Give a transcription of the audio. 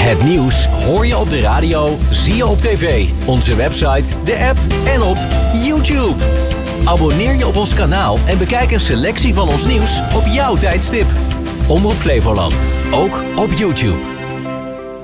Het nieuws hoor je op de radio, zie je op tv, onze website, de app en op YouTube. Abonneer je op ons kanaal en bekijk een selectie van ons nieuws op jouw tijdstip. Omroep Flevoland, ook op YouTube.